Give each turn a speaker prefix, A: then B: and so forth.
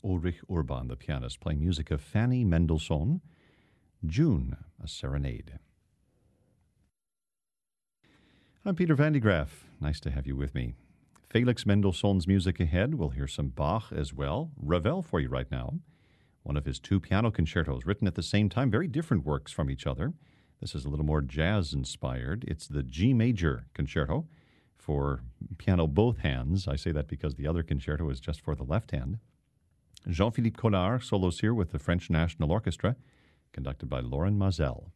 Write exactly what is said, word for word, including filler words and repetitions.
A: Ulrich Urban, the pianist, playing music of Fanny Mendelssohn, June, a serenade. I'm Peter Van de Graaff. Nice to have you with me. Felix Mendelssohn's music ahead. We'll hear some Bach as well. Ravel for you right now. One of his two piano concertos written at the same time, very different works from each other. This is a little more jazz-inspired. It's the G major concerto for piano both hands. I say that because the other concerto is just for the left hand. Jean-Philippe Collard solos here with the French National Orchestra, conducted by Loren Maazel.